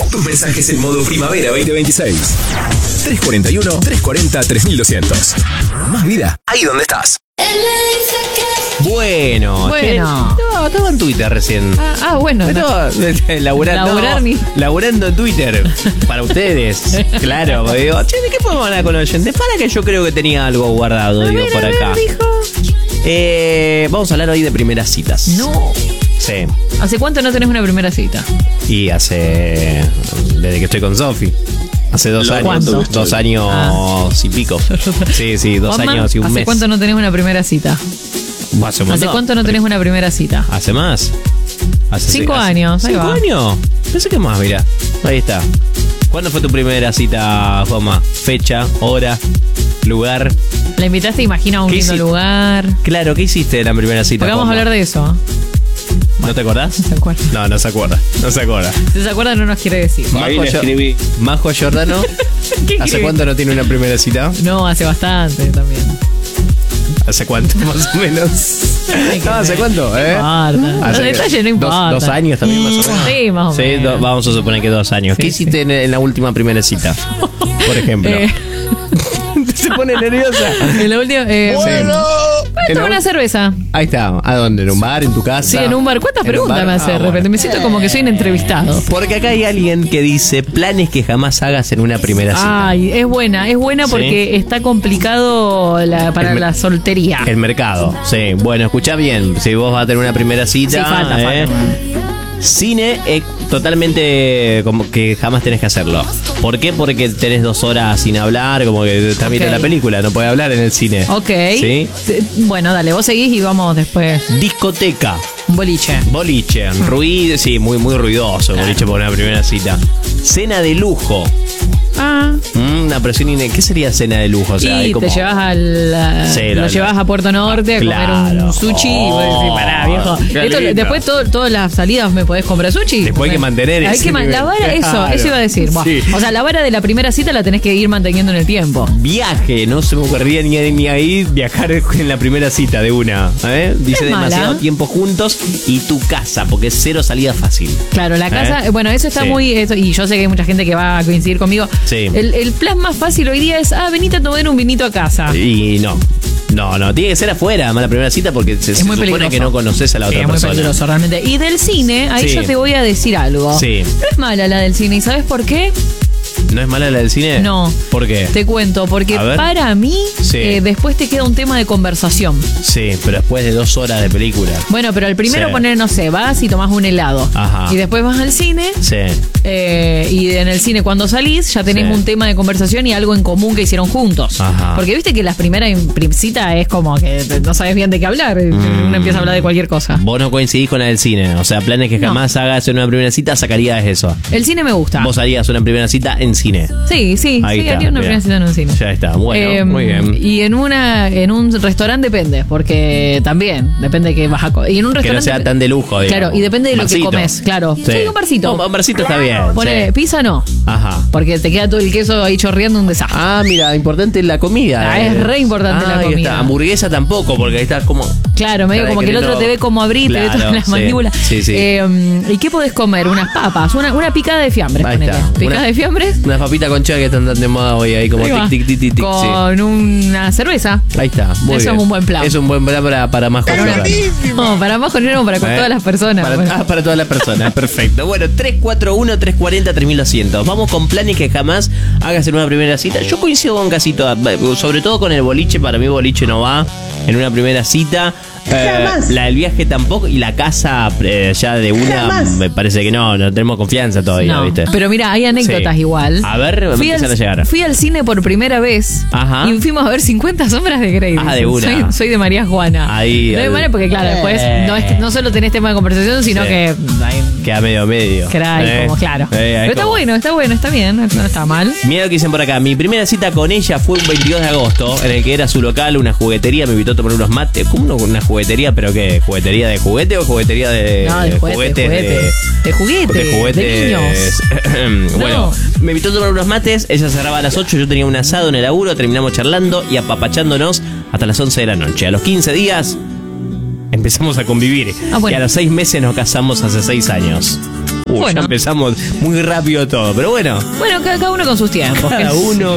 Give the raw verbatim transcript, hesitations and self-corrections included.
Tus mensajes en modo primavera veinte veintiséis. tres cuarenta y uno, trescientos cuarenta, tres mil doscientos. Más vida ahí donde estás. Bueno, Bueno. che, no, estaba en Twitter recién. Ah, ah, bueno. Pero, laburando, Laburar ni- laburando en Twitter para ustedes. Claro, porque digo, che, ¿de qué podemos hablar con los oyentes? Para que yo creo que tenía algo guardado, digo, por acá. Eh, vamos a hablar hoy de primeras citas. No. Sí. ¿Hace cuánto no tenés una primera cita? Y hace. Desde que estoy con Sofi. Hace dos años. ¿Cuánto? Dos años Ah. y pico. Sí, sí, dos Juanma, años y un ¿hace mes. cuánto no tenés una primera cita? Hace, un ¿Hace montón. cuánto no tenés una primera cita? ¿Hace más? Hace Cinco hace- años, ahí ¿Cinco va. años? Pensé que más, mira. Ahí está. ¿Cuándo fue tu primera cita, Juanma? Fecha, hora, lugar. La invitaste, imagino, a un ¿Qué lindo hiciste? lugar. Claro, ¿qué hiciste en la primera cita? Porque vamos a Juanma? hablar de eso. ¿No te acordás? No se acuerda. No, no se acuerda. No se acuerda. Si se acuerda, no nos quiere decir. Ahí Majo, le Yo- escribí. Majo Giordano. ¿Qué ¿Hace escribí? cuánto no tiene una primera cita? No, hace bastante también. ¿Hace cuánto, más o menos? Ay, qué No, ¿hace fe- cuánto, eh? No importa. Hace Los detalles no dos- importan. Dos, años también, más o menos. Sí, más o Sí, menos. do- vamos a suponer que dos años. Sí, ¿Qué hiciste sí. en, en la última primera cita? Por ejemplo. Eh, Se pone nerviosa. en la última. Eh, Bueno. Voy a En tomar la- una cerveza. Ahí está. ¿A dónde? ¿En un bar? ¿En tu casa? Sí, en un bar. ¿Cuántas ¿En un preguntas bar? me hace Ah, de repente? bueno. Me siento como que soy un entrevistado. Porque acá hay alguien que dice planes que jamás hagas en una primera cita. Ay, es buena, es buena Sí. porque está complicado la- para El me- la soltería. El mercado, sí. Bueno, escuchá bien. Si vos vas a tener una primera cita. Sí, falta, eh, falta. Cine es totalmente como que jamás tenés que hacerlo. ¿Por qué? Porque tenés dos horas sin hablar, como que está mitad Ok. la película, no puede hablar en el cine. Ok. ¿Sí? Sí, bueno, dale, vos seguís y vamos después. Discoteca, Un boliche. boliche, ruido, sí, muy, muy ruidoso el boliche por una primera cita. Cena de lujo. Ah. Mm, una presión ine- ¿Qué sería cena de lujo? O sea, y hay como- te llevas al. a- Sí, lo la- llevas a Puerto Norte a Claro. comer un sushi. y vos decís, pará, viejo. Qué Esto, lindo. después todo, todas las salidas me podés comprar sushi. Después hay que mantener Hay ese que man- nivel. La vara, eso, Claro. eso iba a decir. Buah. Sí. O sea, la vara de la primera cita la tenés que ir manteniendo en el tiempo. Viaje, no se me ocurría ni, ni ahí viajar en la primera cita de una. ¿eh? Dice Es mala. demasiado tiempo juntos y tu casa, porque es cero salida fácil. Claro, la casa, ¿Eh? bueno, eso está Sí. muy, eso- y yo sé que hay mucha gente que va a coincidir conmigo. Sí. El, el plan más fácil hoy día es, ah, venite a tomar un vinito a casa. Y no. No, no, tiene que ser afuera, además la primera cita, porque se, se muy supone peligroso. que no conoces a la Sí, otra es muy persona. peligroso realmente. Y del cine, ahí Sí. yo te voy a decir algo. Sí. No es mala la del cine, ¿y sabes por qué? ¿No es mala la del cine? No. ¿Por qué? Te cuento, porque A ver. para mí Sí. eh, después te queda un tema de conversación. Sí, pero después de dos horas de película. Bueno, pero al primero Sí. poner, no sé, vas y tomás un helado. Ajá. Y después vas al cine. Sí. eh, y en el cine cuando salís ya tenés Sí. un tema de conversación y algo en común que hicieron juntos. Ajá. Porque viste que la primera cita es como que te- no sabes bien de qué hablar. Mm. Uno empieza a hablar de cualquier cosa. Vos no coincidís con la del cine. O sea, planes que No. jamás hagas en una primera cita, sacarías eso. El cine me gusta. Vos harías una primera cita en cine. Sí, sí, Ahí sí, está, haría una mirá. primera cita en un cine. Ya está. Bueno, Eh, muy bien. Y en una en un restaurante depende, porque también depende de que vas a co- y en un Que no restaurante sea tan de lujo, digamos. Claro, y depende de lo que Barcito. comes, claro. Sí, un barcito. Un, un barcito está bien. Ponele, sí. pizza no, Ajá. porque te queda todo el queso ahí chorreando un desastre. Ah, mira, importante la comida. Ah, eh. es re importante la ahí comida. está. Hamburguesa tampoco, porque ahí está como. Claro, medio Cada como vez que el otro queriendo- te ve como abrir, te ve Claro, todas las sí. mandíbulas. Sí, sí. Eh, ¿Y qué podés comer? Unas papas, una, una picada de fiambres, Ahí ponele. está. Picada Una- de fiambres. Unas papitas con chá que están tan de moda hoy ahí, como Ahí va. tic, tic, tic, tic, tic. sí. Con una cerveza. Ahí está. Muy Eso bien. es un buen plan. Es un buen plan para, para más Para, una- no, para más con no, para con ¿Eh? todas las personas. Para, Bueno. ah, para todas las personas, perfecto. Bueno, tres cuatro uno, tres cuatro cero, tres mil doscientos. Vamos con planes que jamás hagas en una primera cita. Yo coincido con casi todas, sobre todo con el boliche. Para mí boliche no va en una primera cita. Eh, la del viaje tampoco. Y la casa eh, ya de una, me parece que no, no tenemos confianza todavía, No, ¿viste? pero mira, hay anécdotas Sí. igual. A ver, me Fui empiezan al, a llegar. fui al cine por primera vez. Ajá. Y fuimos a ver cincuenta sombras de Grey. Ah, de una. Soy, soy de María Juana. Ahí, No de al- María porque, claro, después Eh. no, es que no solo tenés tema de conversación, sino Sí. que hay Queda medio medio. cray, Eh, como claro. eh, Pero es está como- bueno, está bueno, está bien, no está mal. Mira lo que dicen por acá. Mi primera cita con ella fue un veintidós de agosto, en el que era su local, una juguetería. Me invitó a tomar unos mates. ¿Cómo no? Una juguetería? ¿Pero qué? ¿Juguetería de juguete o juguetería de, No, de juguete, juguetes? juguete. De juguete, de juguetes. de niños. Bueno, No. me invitó a tomar unos mates. Ella cerraba a las ocho. Yo tenía un asado en el laburo. Terminamos charlando y apapachándonos hasta las once de la noche. A los quince días empezamos a convivir. Ah, bueno. Y a los seis meses nos casamos hace seis años. Uh, Bueno. Ya empezamos muy rápido todo, pero bueno. Bueno, cada, cada uno con sus tiempos. Cada que- uno